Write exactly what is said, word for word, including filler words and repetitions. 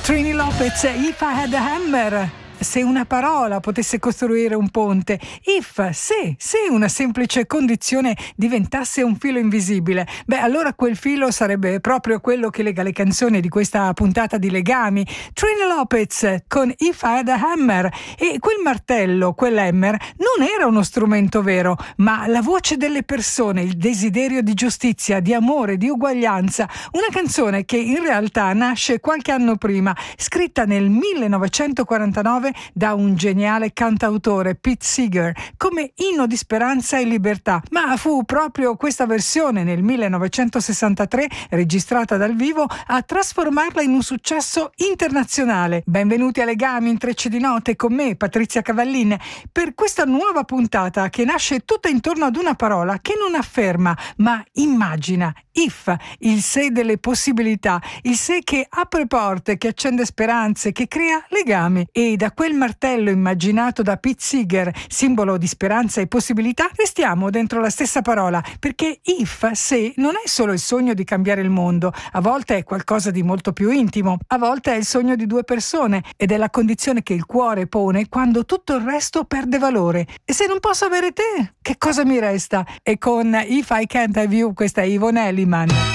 Trini Lopez, If I Had a Hammer. Se una parola potesse costruire un ponte, if, se, se una semplice condizione diventasse un filo invisibile, beh allora quel filo sarebbe proprio quello che lega le canzoni di questa puntata di Legami. Trini Lopez con If I Had a Hammer, e quel martello, quell'hammer, non era uno strumento vero, ma la voce delle persone, il desiderio di giustizia, di amore, di uguaglianza. Una canzone che in realtà nasce qualche anno prima, scritta nel millenovecentoquarantanove da un geniale cantautore, Pete Seeger, come inno di speranza e libertà, ma fu proprio questa versione nel millenovecentosessantatré, registrata dal vivo, a trasformarla in un successo internazionale. Benvenuti a Legami, Intrecci di Note, con me, Patrizia Cavallin, per questa nuova puntata che nasce tutta intorno ad una parola che non afferma, ma immagina. If, il se delle possibilità, il se che apre porte, che accende speranze, che crea legami. E da quel martello immaginato da Pete Seeger, simbolo di speranza e possibilità, restiamo dentro la stessa parola, perché if, se, non è solo il sogno di cambiare il mondo, a volte è qualcosa di molto più intimo, a volte è il sogno di due persone, ed è la condizione che il cuore pone quando tutto il resto perde valore. E se non posso avere te, che cosa mi resta? E con If I Can't Have You, questa è Yvonne Elliman.